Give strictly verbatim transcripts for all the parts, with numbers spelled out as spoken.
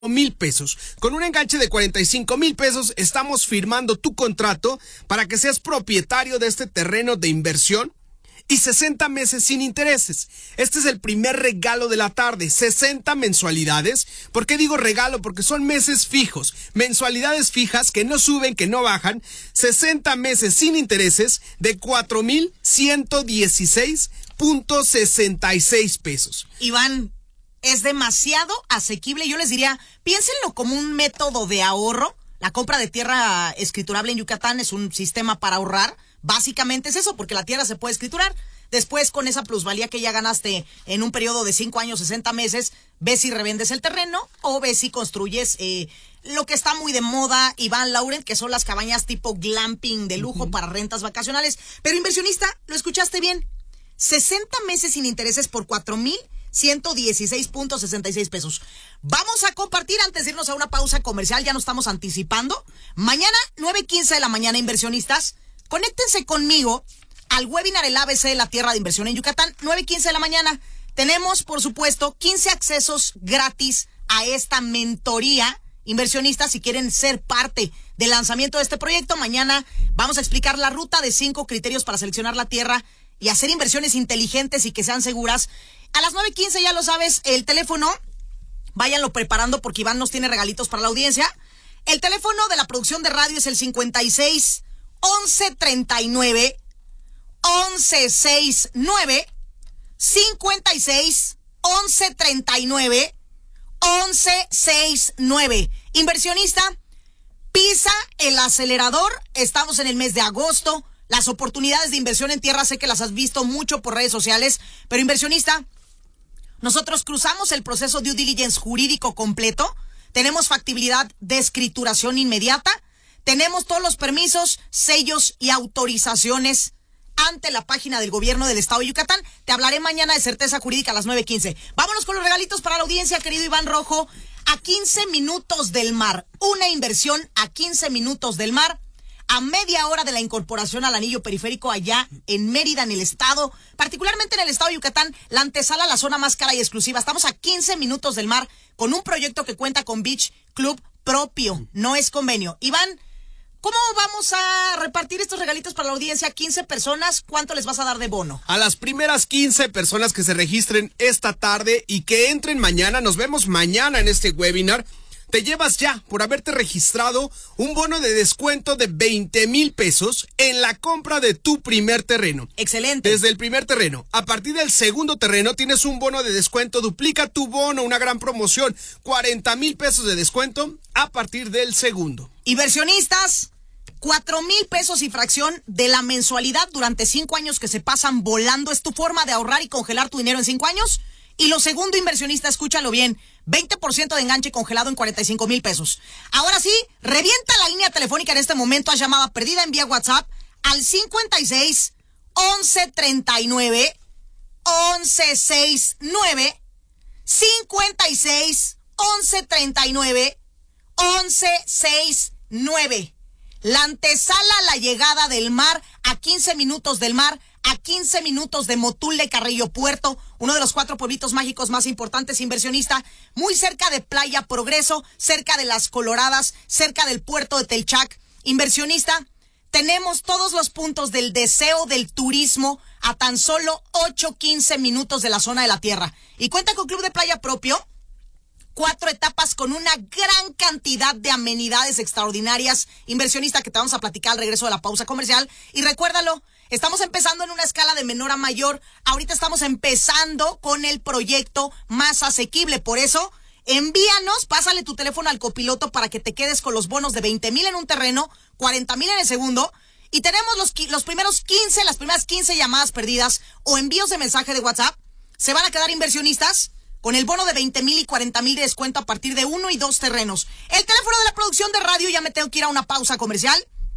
mil pesos. Con un enganche de cuarenta y cinco mil pesos estamos firmando tu contrato para que seas propietario de este terreno de inversión y sesenta meses sin intereses. Este es el primer regalo de la tarde, sesenta mensualidades. ¿Por qué digo regalo? Porque son meses fijos, mensualidades fijas que no suben, que no bajan, sesenta meses sin intereses de cuatro mil ciento dieciséis punto sesenta y seis pesos. Iván, es demasiado asequible. Yo les diría, piénsenlo como un método de ahorro. La compra de tierra escriturable en Yucatán es un sistema para ahorrar. Básicamente es eso, porque la tierra se puede escriturar. Después, con esa plusvalía que ya ganaste en un periodo de cinco años, sesenta meses, ves si revendes el terreno o ves si construyes eh, lo que está muy de moda, Iván Laurent, que son las cabañas tipo glamping de lujo uh-huh. para rentas vacacionales. Pero inversionista, lo escuchaste bien, sesenta meses sin intereses por cuatro mil ciento dieciséis punto sesenta y seis pesos. Vamos a compartir antes de irnos a una pausa comercial, ya nos estamos anticipando. Mañana, nueve quince de la mañana, inversionistas, conéctense conmigo al webinar El A B C de la Tierra de Inversión en Yucatán, nueve quince de la mañana. Tenemos, por supuesto, quince accesos gratis a esta mentoría. Inversionistas, si quieren ser parte del lanzamiento de este proyecto, mañana vamos a explicar la ruta de cinco criterios para seleccionar la tierra y hacer inversiones inteligentes y que sean seguras. A las nueve quince, ya lo sabes, el teléfono, váyanlo preparando porque Iván nos tiene regalitos para la audiencia. El teléfono de la producción de radio es el cincuenta y seis, once treinta y nueve, once sesenta y nueve, cincuenta y seis, once treinta y nueve, once sesenta y nueve. Inversionista, pisa el acelerador, estamos en el mes de agosto. Las oportunidades de inversión en tierra sé que las has visto mucho por redes sociales, pero inversionista, nosotros cruzamos el proceso de due diligence jurídico completo, tenemos factibilidad de escrituración inmediata, tenemos todos los permisos, sellos y autorizaciones ante la página del gobierno del estado de Yucatán. Te hablaré mañana de certeza jurídica a las nueve quince. Vámonos con los regalitos para la audiencia, querido Iván Rojo. A quince minutos del mar, una inversión a quince minutos del mar. A media hora de la incorporación al anillo periférico allá en Mérida, en el estado, particularmente en el estado de Yucatán, la antesala, la zona más cara y exclusiva. Estamos a quince minutos del mar con un proyecto que cuenta con Beach Club propio, no es convenio. Iván, ¿cómo vamos a repartir estos regalitos para la audiencia? quince personas, ¿cuánto les vas a dar de bono? A las primeras quince personas que se registren esta tarde y que entren mañana, nos vemos mañana en este webinar, te llevas ya, por haberte registrado, un bono de descuento de veinte mil pesos en la compra de tu primer terreno. Excelente. Desde el primer terreno. A partir del segundo terreno tienes un bono de descuento, duplica tu bono, una gran promoción, cuarenta mil pesos de descuento a partir del segundo. Inversionistas, cuatro mil pesos y fracción de la mensualidad durante cinco años que se pasan volando. ¿Es tu forma de ahorrar y congelar tu dinero en cinco años? Y lo segundo, inversionista, escúchalo bien, veinte por ciento de enganche congelado en cuarenta y cinco mil pesos. Ahora sí, revienta la línea telefónica en este momento, haz llamada perdida, envía WhatsApp al cincuenta y seis, once treinta y nueve, once sesenta y nueve, cincuenta y seis, once treinta y nueve, once sesenta y nueve. La antesala a la llegada del mar, a quince minutos del mar, a quince minutos de Motul de Carrillo Puerto, uno de los cuatro pueblitos mágicos más importantes, inversionista, muy cerca de Playa Progreso, cerca de Las Coloradas, cerca del puerto de Telchac. Inversionista, tenemos todos los puntos del deseo del turismo a tan solo ocho, quince minutos de la zona de la tierra. Y cuenta con club de playa propio, cuatro etapas con una gran cantidad de amenidades extraordinarias. Inversionista, que te vamos a platicar al regreso de la pausa comercial. Y recuérdalo, estamos empezando en una escala de menor a mayor. Ahorita estamos empezando con el proyecto más asequible. Por eso, envíanos, pásale tu teléfono al copiloto para que te quedes con los bonos de veinte mil en un terreno, cuarenta mil en el segundo. Y tenemos los, los primeros quince, las primeras quince llamadas perdidas o envíos de mensaje de WhatsApp. Se van a quedar, inversionistas, con el bono de veinte mil y cuarenta mil de descuento a partir de uno y dos terrenos. El teléfono de la producción de radio, ya me tengo que ir a una pausa comercial,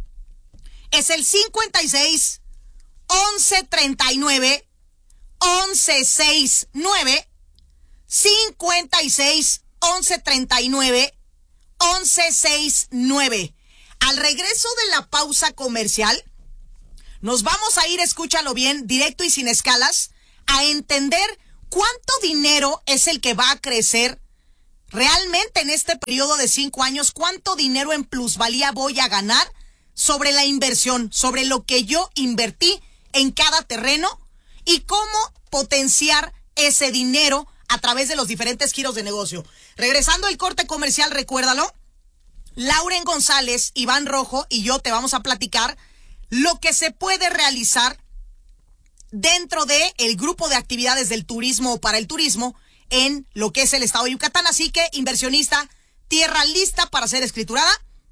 es el cincuenta y seis, once treinta y nueve, once sesenta y nueve, cincuenta y seis, once treinta y nueve, once sesenta y nueve. Al regreso de la pausa comercial, nos vamos a ir, escúchalo bien, directo y sin escalas, a entender cuánto dinero es el que va a crecer realmente en este periodo de cinco años, ¿cuánto dinero en plusvalía voy a ganar sobre la inversión, sobre lo que yo invertí en cada terreno y cómo potenciar ese dinero a través de los diferentes giros de negocio? Regresando al corte comercial, recuérdalo, Lauren González, Iván Rojo y yo te vamos a platicar lo que se puede realizar dentro de el grupo de actividades del turismo o para el turismo en lo que es el estado de Yucatán. Así que, inversionista, tierra lista para ser escriturada.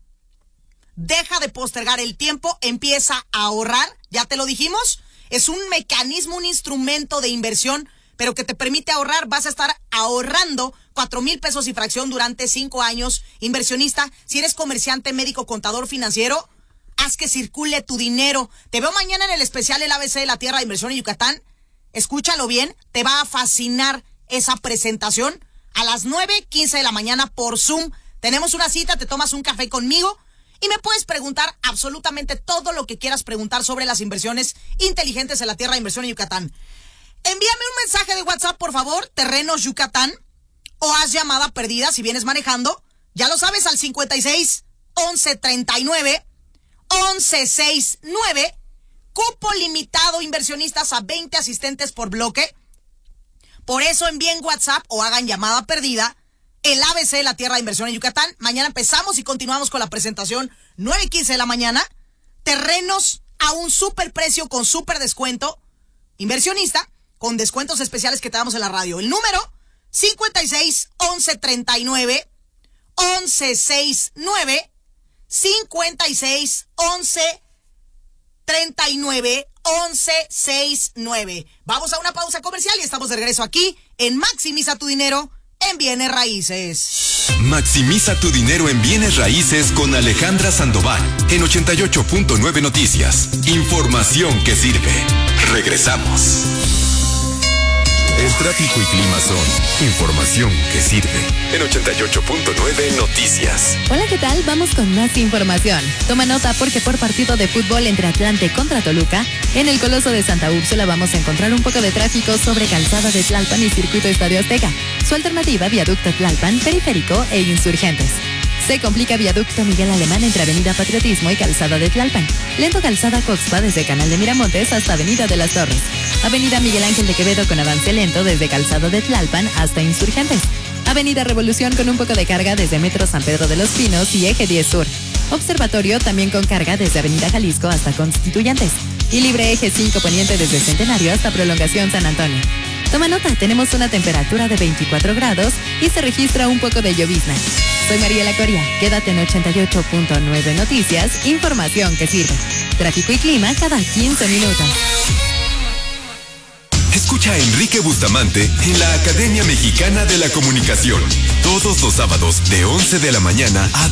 Deja de postergar el tiempo, empieza a ahorrar, ya te lo dijimos. Es un mecanismo, un instrumento de inversión, pero que te permite ahorrar. Vas a estar ahorrando cuatro mil pesos y fracción durante cinco años. Inversionista, si eres comerciante, médico, contador, financiero, haz que circule tu dinero. Te veo mañana en el especial El A B C de la Tierra de Inversión en Yucatán. Escúchalo bien, te va a fascinar esa presentación a las nueve quince de la mañana por Zoom. Tenemos una cita, te tomas un café conmigo y me puedes preguntar absolutamente todo lo que quieras preguntar sobre las inversiones inteligentes en la Tierra de Inversión en Yucatán. Envíame un mensaje de WhatsApp, por favor, Terrenos Yucatán, o haz llamada perdida si vienes manejando. Ya lo sabes, al cincuenta y seis, once, treinta y nueve, once, sesenta y nueve. Cupo limitado, inversionistas, a veinte asistentes por bloque. Por eso envíen WhatsApp o hagan llamada perdida. El A B C de la Tierra de Inversión en Yucatán. Mañana empezamos y continuamos con la presentación. nueve quince de la mañana. Terrenos a un super precio con super descuento. Inversionista, con descuentos especiales que te damos en la radio. El número cincuenta y seis, once, treinta y nueve, once, sesenta y nueve. cincuenta y seis, once, treinta y nueve, once, sesenta y nueve. Vamos a una pausa comercial y estamos de regreso aquí en Maximiza tu Dinero en Bienes Raíces. Maximiza tu dinero en Bienes Raíces con Alejandra Sandoval en ochenta y ocho punto nueve Noticias. Información que sirve. Regresamos. El tráfico y clima son información que sirve en ochenta y ocho punto nueve Noticias. Hola, ¿qué tal? Vamos con más información. Toma nota porque por partido de fútbol entre Atlante contra Toluca, en el Coloso de Santa Úrsula vamos a encontrar un poco de tráfico sobre Calzada de Tlalpan y Circuito Estadio Azteca. Su alternativa, Viaducto Tlalpan, Periférico e Insurgentes. Se complica Viaducto Miguel Alemán entre Avenida Patriotismo y Calzada de Tlalpan. Lento Calzada Coxpa desde Canal de Miramontes hasta Avenida de las Torres. Avenida Miguel Ángel de Quevedo con avance lento desde Calzada de Tlalpan hasta Insurgentes. Avenida Revolución con un poco de carga desde Metro San Pedro de los Pinos y Eje diez Sur. Observatorio también con carga desde Avenida Jalisco hasta Constituyentes. Y libre Eje cinco Poniente desde Centenario hasta Prolongación San Antonio. Toma nota, tenemos una temperatura de veinticuatro grados y se registra un poco de llovizna. Soy Mariela Coria, quédate en ochenta y ocho punto nueve Noticias, información que sirve. Tráfico y clima cada quince minutos. Escucha a Enrique Bustamante en la Academia Mexicana de la Comunicación. Todos los sábados de once de la mañana a